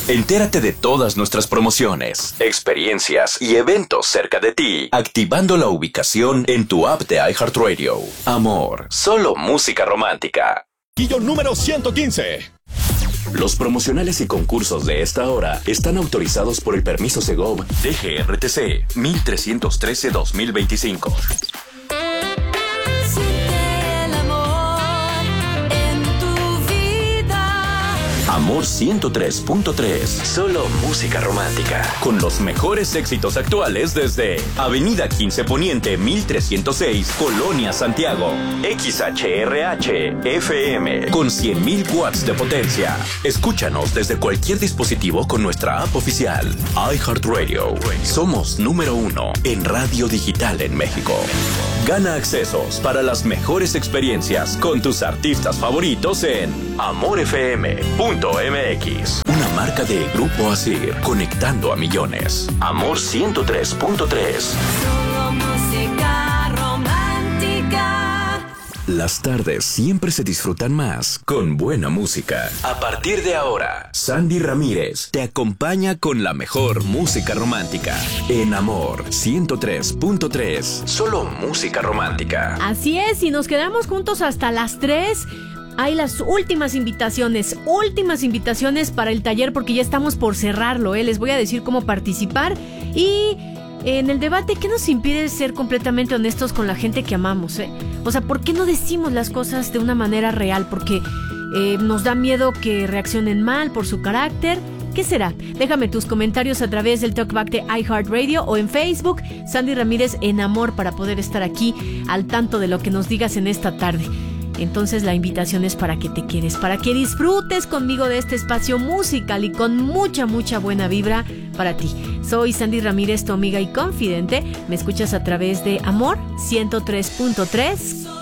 Entérate de todas nuestras promociones, experiencias y eventos cerca de ti, activando la ubicación en tu app de iHeartRadio. Amor, solo música romántica. Quillo número 115. Los promocionales y concursos de esta hora están autorizados por el permiso Segov DGRTC 1313-2025. Amor 103.3, solo música romántica. Con los mejores éxitos actuales desde Avenida 15 Poniente 1306, Colonia Santiago. XHRH FM con 100.000 watts de potencia. Escúchanos desde cualquier dispositivo con nuestra app oficial. iHeartRadio. Somos número 1 en radio digital en México. Gana accesos para las mejores experiencias con tus artistas favoritos en amorfm.mx. Una marca de Grupo Asir, conectando a millones. Amor 103.3. Solo música romántica. Las tardes siempre se disfrutan más con buena música. A partir de ahora, Sandy Ramírez te acompaña con la mejor música romántica en Amor 103.3. Solo música romántica. Así es, y nos quedamos juntos hasta las 3. Hay las últimas invitaciones para el taller porque ya estamos por cerrarlo, Les voy a decir cómo participar y en el debate, ¿qué nos impide ser completamente honestos con la gente que amamos, O sea, ¿por qué no decimos las cosas de una manera real? Porque nos da miedo que reaccionen mal por su carácter. ¿Qué será? Déjame tus comentarios a través del Talkback de iHeartRadio o en Facebook, Sandy Ramírez en Amor, para poder estar aquí al tanto de lo que nos digas en esta tarde. Entonces la invitación es para que te quedes, para que disfrutes conmigo de este espacio musical y con mucha buena vibra para ti. Soy Sandy Ramírez, tu amiga y confidente. Me escuchas a través de Amor 103.3.